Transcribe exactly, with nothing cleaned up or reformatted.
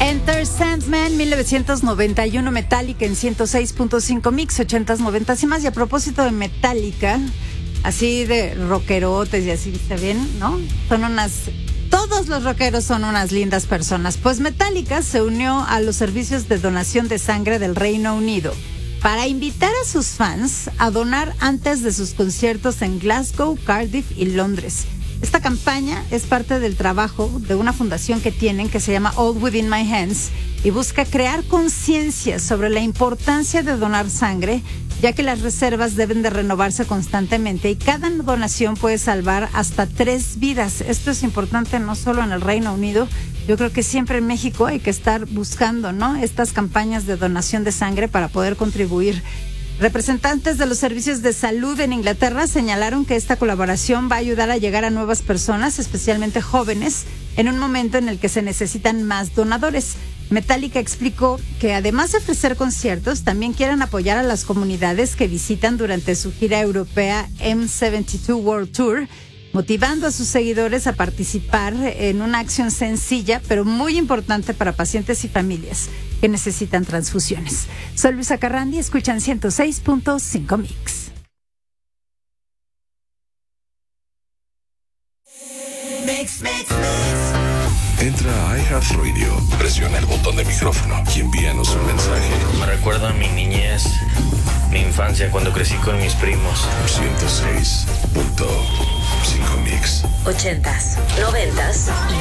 Enter Sandman, mil novecientos noventa y uno, Metallica en ciento seis punto cinco Mix, ochentas, noventas y más. Y a propósito de Metallica, así de rockerotes y así, ¿está bien? ¿No? Son unas... Todos los rockeros son unas lindas personas. Pues Metallica se unió a los servicios de donación de sangre del Reino Unido para invitar a sus fans a donar antes de sus conciertos en Glasgow, Cardiff y Londres. Esta campaña es parte del trabajo de una fundación que tienen que se llama All Within My Hands y busca crear conciencia sobre la importancia de donar sangre, ya que las reservas deben de renovarse constantemente y cada donación puede salvar hasta tres vidas. Esto es importante no solo en el Reino Unido, yo creo que siempre en México hay que estar buscando, ¿no?, estas campañas de donación de sangre para poder contribuir. Representantes de los servicios de salud en Inglaterra señalaron que esta colaboración va a ayudar a llegar a nuevas personas, especialmente jóvenes, en un momento en el que se necesitan más donadores. Metallica explicó que además de ofrecer conciertos, también quieren apoyar a las comunidades que visitan durante su gira europea M setenta y dos World Tour, motivando a sus seguidores a participar en una acción sencilla, pero muy importante para pacientes y familias que necesitan transfusiones. Soy Luisa Carrandi, escuchan ciento seis punto cinco Mix. Mix, mix, mix. Entra a iHeartRadio, presiona el botón de micrófono y envíanos un mensaje. Me recuerda a mi niñez, mi infancia cuando crecí con mis primos. ciento seis punto cinco Mix. Ochentas, noventas y